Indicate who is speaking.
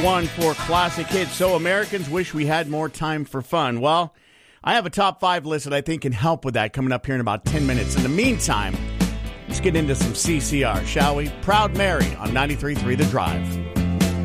Speaker 1: One for classic hits. So Americans wish we had more time for fun. Well, I have a top 5 list that I think can help with that coming up here in about 10 minutes. In the meantime, let's get into some CCR, shall we? Proud Mary on 93.3 The Drive.